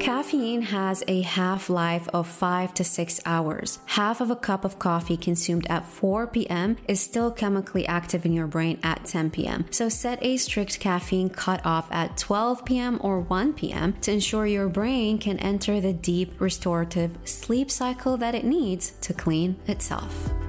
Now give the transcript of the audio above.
Caffeine has a half-life of 5 to 6 hours. Half of a cup of coffee consumed at 4 p.m. is still chemically active in your brain at 10 p.m. So set a strict caffeine cutoff at 12 p.m. or 1 p.m. to ensure your brain can enter the deep restorative sleep cycle that it needs to clean itself.